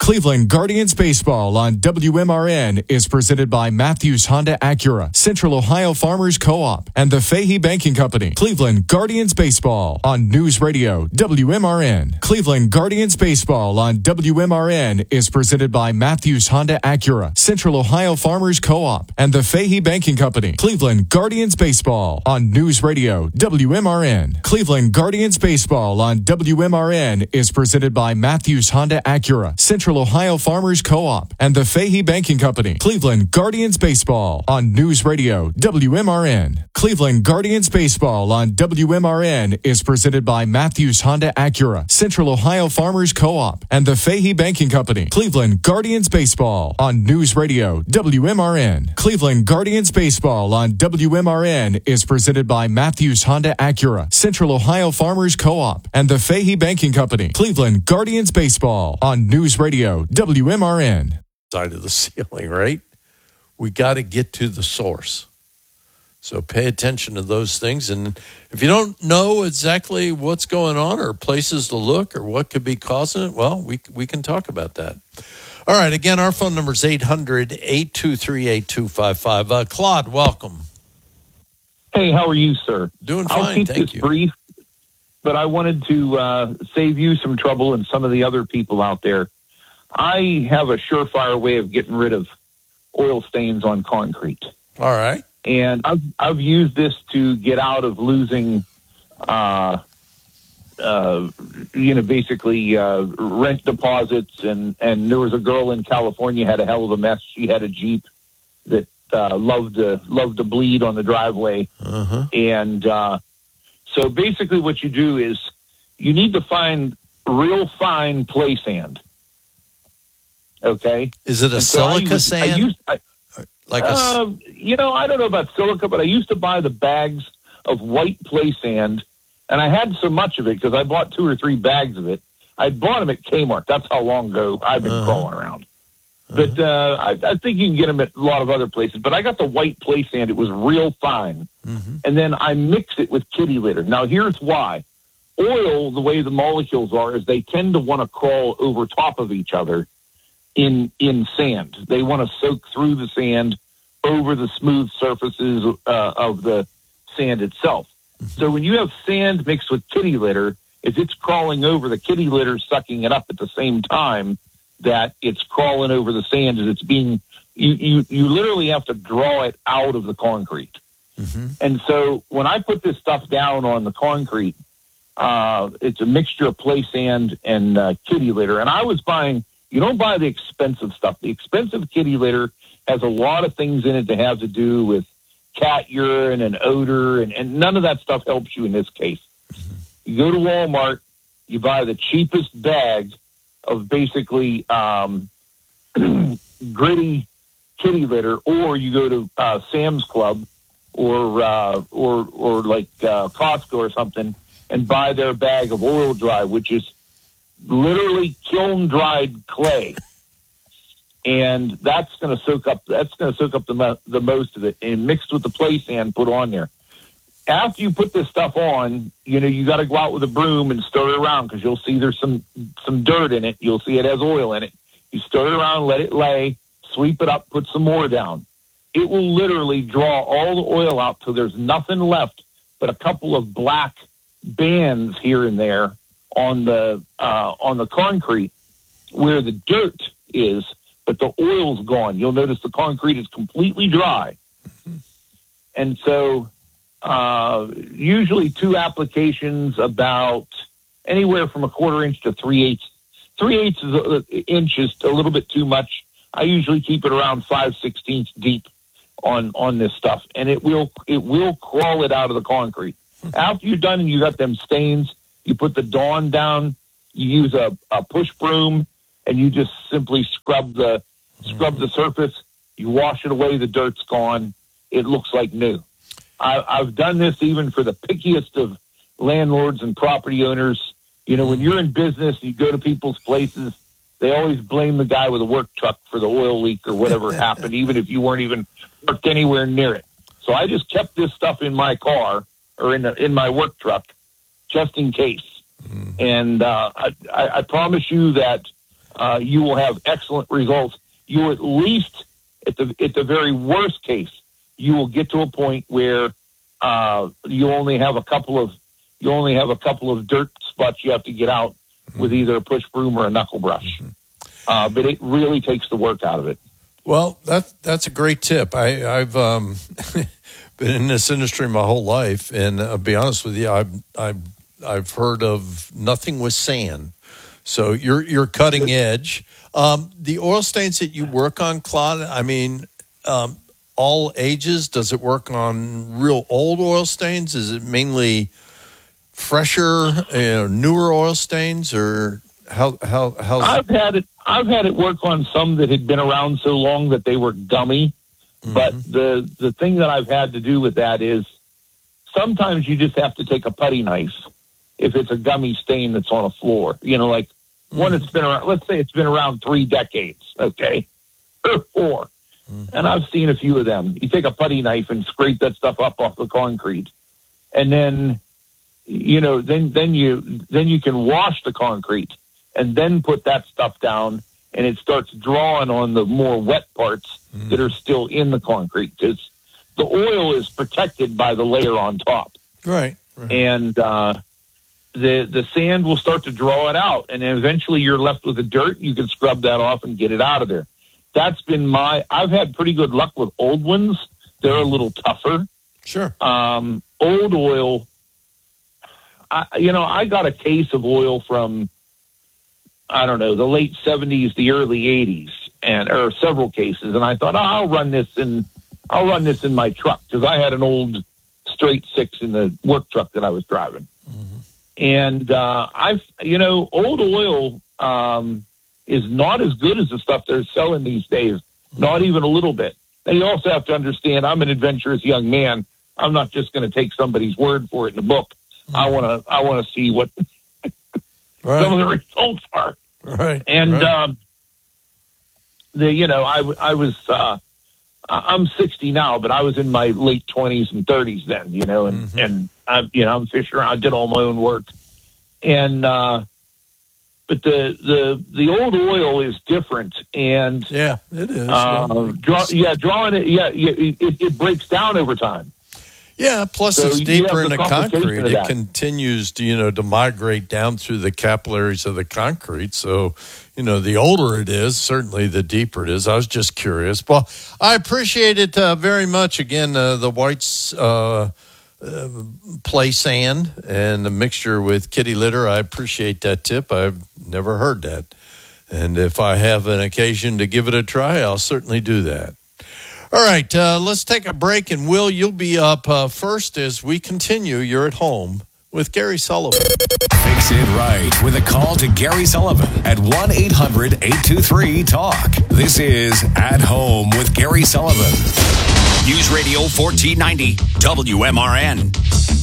Cleveland Guardians Baseball on WMRN is presented by Matthews Honda Acura, Central Ohio Farmers Co-op, and the Fahey Banking Company. Cleveland Guardians Baseball on News Radio WMRN. Cleveland Guardians Baseball on WMRN is presented by Matthews Honda Acura, Central Ohio Farmers Co-op, and the Fahey Banking Company. Cleveland Guardians Baseball on News Radio WMRN. Cleveland Guardians Baseball on WMRN is presented by Matthews Honda Acura, Central Ohio Farmers Co-op, and the Fahey Banking Company. Cleveland Guardians Baseball on News Radio WMRN. Cleveland Guardians Baseball on WMRN is presented by Matthews Honda Acura, Central Ohio Farmers Co-op, and the Fahey Banking Company. Cleveland Guardians Baseball on News Radio WMRN. Cleveland Guardians Baseball on WMRN is presented by Matthews Honda Acura, Central Ohio Farmers Co-op, and the Fahey Banking Company. Cleveland Guardians Baseball on News Radio WMRN. Side of the ceiling, right? We got to get to the source. So pay attention to those things. And if you don't know exactly what's going on or places to look or what could be causing it, well, we can talk about that. All right. Again, our phone number is 800-823-8255. Claude, welcome. Hey, how are you, sir? Doing fine, I'll keep thank this you. brief, but I wanted to save you some trouble and some of the other people out there. I have a surefire way of getting rid of oil stains on concrete. All right. And I've used this to get out of losing, basically rent deposits. And there was a girl in California had a hell of a mess. She had a Jeep that loved to bleed on the driveway. Uh-huh. And so basically what you do is you need to find real fine play sand. Okay. Is it a silica sand? I don't know about silica, but I used to buy the bags of white play sand, and I had so much of it because I bought 2 or 3 bags of it. I bought them at Kmart. That's how long ago I've been crawling around. But I think you can get them at a lot of other places. But I got the white play sand. It was real fine. Mm-hmm. And then I mix it with kitty litter. Now, here's why. Oil, the way the molecules are, is they tend to want to crawl over top of each other in sand. They want to soak through the sand over the smooth surfaces of the sand itself. Mm-hmm. So when you have sand mixed with kitty litter, if it's crawling over, the kitty litter sucking it up at the same time that it's crawling over the sand as it's being, you literally have to draw it out of the concrete. Mm-hmm. And so when I put this stuff down on the concrete, it's a mixture of play sand and kitty litter. And I was buying, you don't buy the expensive stuff. The expensive kitty litter has a lot of things in it that have to do with cat urine and odor, and none of that stuff helps you in this case. Mm-hmm. You go to Walmart, you buy the cheapest bag of basically gritty kitty litter, or you go to Sam's Club or like Costco or something and buy their bag of Oil Dry, which is literally kiln dried clay, and that's going to soak up the most of it, and mixed with the play sand put on there. After you put this stuff on, you got to go out with a broom and stir it around, because you'll see there's some dirt in it. You'll see it has oil in it. You stir it around, let it lay, sweep it up, put some more down. It will literally draw all the oil out till there's nothing left but a couple of black bands here and there on the concrete where the dirt is, but the oil's gone. You'll notice the concrete is completely dry. And so usually 2 applications, about anywhere from 1/4 inch to 3/8. 3/8 inch is a little bit too much. I usually keep it around 5/16 deep on this stuff, and it will crawl it out of the concrete. After you're done and you got them stains, you put the Dawn down, you use a push broom, and you just simply scrub the surface. You wash it away, the dirt's gone. It looks like new. I've done this even for the pickiest of landlords and property owners. When you're in business, you go to people's places, they always blame the guy with a work truck for the oil leak or whatever happened, even if you weren't even parked anywhere near it. So I just kept this stuff in my car or in my work truck just in case. And I promise you that you will have excellent results. You will at least, at the very worst case, you will get to a point where you only have a couple of dirt spots you have to get out with either a push broom or a knuckle brush. But it really takes the work out of it. Well, that's a great tip. I've been in this industry my whole life, and I'll be honest with you, I've heard of nothing with sand. So you're cutting edge. The oil stains that you work on, Claude, I mean, all ages. Does it work on real old oil stains? Is it mainly fresher, newer oil stains, or how? I've had it work on some that had been around so long that they were gummy. Mm-hmm. But the thing that I've had to do with that is sometimes you just have to take a putty knife if it's a gummy stain that's on a floor. Like one that's been around. Let's say it's been around 3 decades, okay, or 4. And I've seen a few of them. You take a putty knife and scrape that stuff up off the concrete, and then then you can wash the concrete and then put that stuff down, and it starts drawing on the more wet parts that are still in the concrete, because the oil is protected by the layer on top. Right. And the sand will start to draw it out, and then eventually you're left with the dirt. You can scrub that off and get it out of there. That's been I've had pretty good luck with old ones. They're a little tougher. Sure. Old oil, I got a case of oil from, I don't know, the late 70s, the early 80s, or several cases. And I thought, I'll run this in my truck, because I had an old straight 6 in the work truck that I was driving. And old oil is not as good as the stuff they're selling these days, not even a little bit. And you also have to understand, I'm an adventurous young man. I'm not just going to take somebody's word for it in the book. I want to see what some of the results are. Right. And I'm 60 now, but I was in my late 20s and 30s then, and I'm fishing around. I did all my own work, and but the old oil is different, and yeah, it is. Drawing it, it breaks down over time. Yeah, plus it's deeper in the concrete. It continues to migrate down through the capillaries of the concrete. So, the older it is, certainly the deeper it is. I was just curious. Well, I appreciate it very much. Again, the White's play sand and the mixture with kitty litter. I appreciate that tip. I've never heard that. And if I have an occasion to give it a try, I'll certainly do that. All right, let's take a break, and Will, you'll be up first as we continue. You're at home with Gary Sullivan. Fix it right with a call to Gary Sullivan at 1-800-823-TALK. This is At Home with Gary Sullivan. News Radio 1490 WMRN.